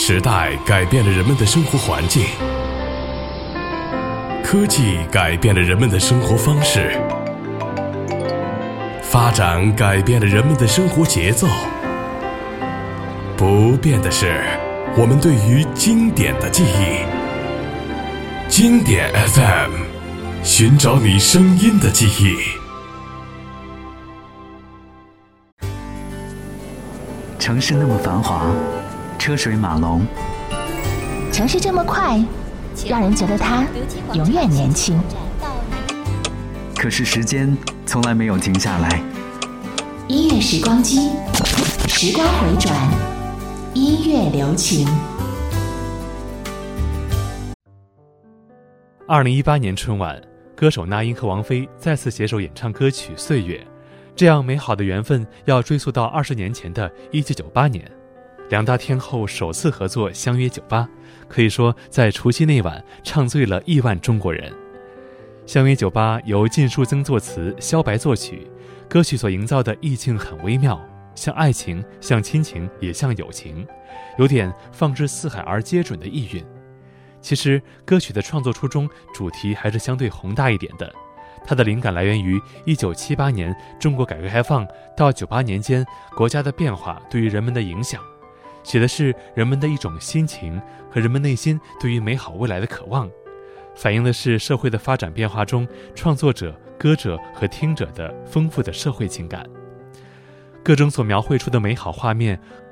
时代改变了人们的生活环境，科技改变了人们的生活方式，发展改变了人们的生活节奏。不变的是我们对于经典的记忆。经典 FM， 寻找你声音的记忆。 城市那么繁华，车水马龙， 城市这么快，让人觉得它永远年轻。 可是时间从来没有停下来。 音乐时光机，时光回转，音乐留情。 2018年春晚，歌手那英和王菲再次携手演唱歌曲《岁月》，这样美好的缘分要追溯到20年前的1998年，两大天后首次合作相约酒吧，可以说在除夕那晚唱醉了亿万中国人。相约酒吧由靳书曾作词，萧白作曲，歌曲所营造的意境很微妙，像爱情，像亲情，也像友情，有点放之四海而皆准的意蕴。其实歌曲的创作初衷主题还是相对宏大一点的，它的灵感来源于1978年中国改革开放到98年间国家的变化对于人们的影响，写的是人们的一种心情和人们内心对于美好未来的渴望，反映的是社会的发展变化中创作者、歌者和听者的丰富的社会情感。歌中所描绘出的美好画面